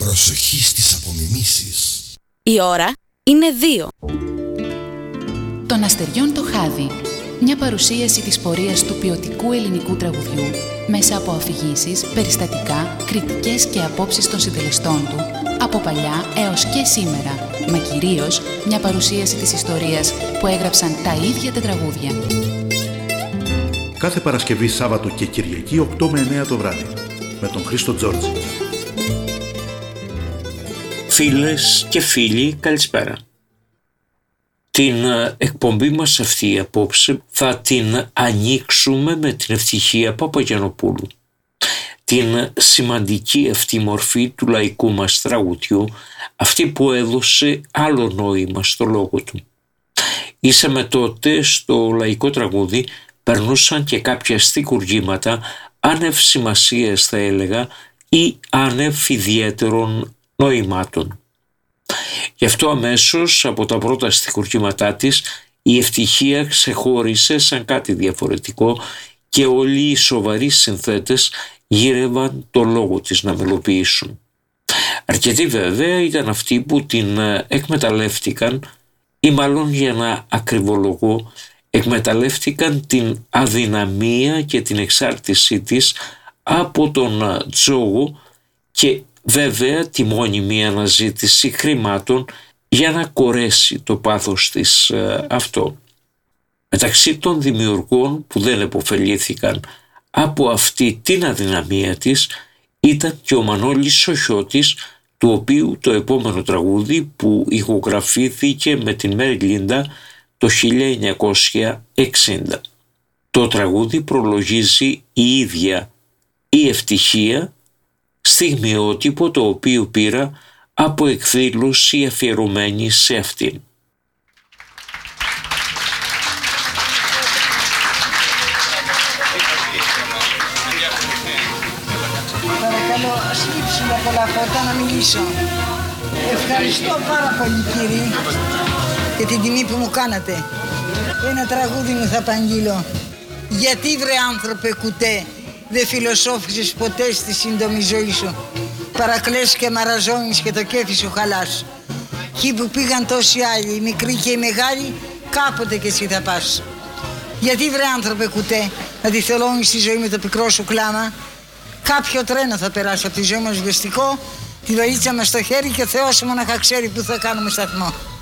Προσοχή στις απομιμήσεις. Η ώρα είναι 2. Των αστεριών το χάδι. Μια παρουσίαση της πορείας του ποιοτικού ελληνικού τραγουδιού μέσα από αφηγήσεις, περιστατικά, κριτικές και απόψεις των συντελεστών του από παλιά έως και σήμερα, μα κυρίως μια παρουσίαση της ιστορίας που έγραψαν τα ίδια τα τραγούδια. Κάθε Παρασκευή, Σάββατο και Κυριακή 8 με 9 το βράδυ με τον Χρήστο Τζόρτζη. Φίλες και φίλοι, καλησπέρα. Την εκπομπή μας αυτή απόψε θα την ανοίξουμε με την Ευτυχία Παπαγιαννοπούλου. Την σημαντική αυτή μορφή του λαϊκού μας τραγουδιού, αυτή που έδωσε άλλο νόημα στο λόγο του. Ήσαμε τότε στο λαϊκό τραγούδι περνούσαν και κάποια στιχουργήματα άνευ σημασίας θα έλεγα ή άνευ ιδιαίτερων νοημάτων. Γι' αυτό αμέσως από τα πρώτα στιχουργήματά της η Ευτυχία ξεχώρισε σαν κάτι διαφορετικό και όλοι οι σοβαροί συνθέτες γύρευαν το λόγο της να μελοποιήσουν. Αρκετοί βέβαια ήταν αυτοί που την εκμεταλλεύτηκαν ή μάλλον για να ακριβολογώ εκμεταλλεύτηκαν την αδυναμία και την εξάρτησή της από τον τζόγο και βέβαια τη μόνιμη αναζήτηση χρημάτων για να κορέσει το πάθος της αυτό. Μεταξύ των δημιουργών που δεν επωφελήθηκαν από αυτή την αδυναμία της ήταν και ο Μανώλης Σοχιώτης, του οποίου το επόμενο τραγούδι που ηχογραφήθηκε με την Μέρι Λίντα το 1960. Το τραγούδι προλογίζει η ίδια η Ευτυχία, στιγμιότυπο το οποίο πήρα από εκδήλωση αφιερωμένη σε αυτήν. Παρακαλώ, σκύψουμε πολλά φώτα να μιλήσω. Ευχαριστώ πάρα πολύ κύριε για την τιμή που μου κάνατε. Ένα τραγούδι μου θα απαγγείλω. Γιατί βρε άνθρωπε κουτέ, δεν φιλοσόφησες ποτέ στη σύντομη ζωή σου. Παρακλές και μαραζώνεις και το κέφι σου χαλάς. Εκεί που πήγαν τόσοι άλλοι, οι μικροί και οι μεγάλοι, κάποτε και εσύ θα πας. Γιατί βρε άνθρωπε κουτέ, να τη θελώνεις τη ζωή με το πικρό σου κλάμα. Κάποιο τρένο θα περάσει από τη ζωή μας βιαστικό, τη βαλίτσα μας στο χέρι και ο Θεός μόναχα ξέρει που θα κάνουμε σταθμό.